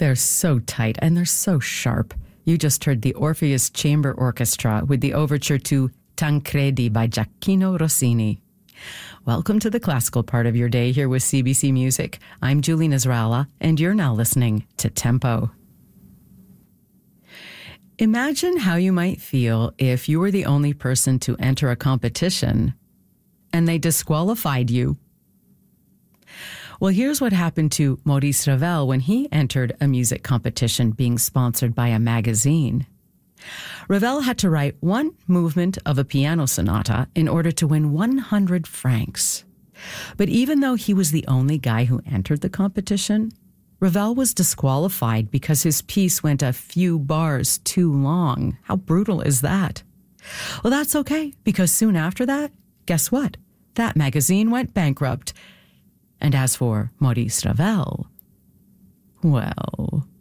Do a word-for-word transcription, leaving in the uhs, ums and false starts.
They're so tight and they're so sharp. You just heard the Orpheus Chamber Orchestra with the overture to Tancredi by Gioacchino Rossini. Welcome to the classical part of your day here with C B C Music. I'm Julie Nasrallah, and you're now listening to Tempo. Imagine how you might feel if you were the only person to enter a competition and they disqualified you. Well, here's what happened to Maurice Ravel when he entered a music competition being sponsored by a magazine. Ravel had to write one movement of a piano sonata in order to win one hundred francs. But even though he was the only guy who entered the competition, Ravel was disqualified because his piece went a few bars too long. How brutal is that? Well, that's okay, because soon after that, guess what? That magazine went bankrupt. And as for Maurice Ravel, well...